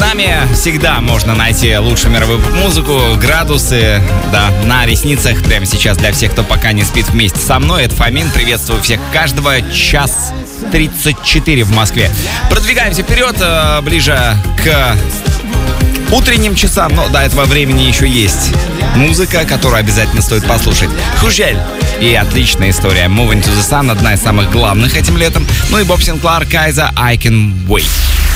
нами всегда можно найти лучшую мировую музыку, градусы, да, на ресницах прямо сейчас для всех, кто пока не спит вместе со мной. Это Фомин, приветствую всех каждого. 1:34 в Москве. Продвигаемся вперед, ближе к утренним часам, но до этого времени еще есть музыка, которую обязательно стоит послушать. Хужель и отличная история. Moving to the Sun, одна из самых главных этим летом. Ну и Боб Синклар, Кайза, I Can Wait.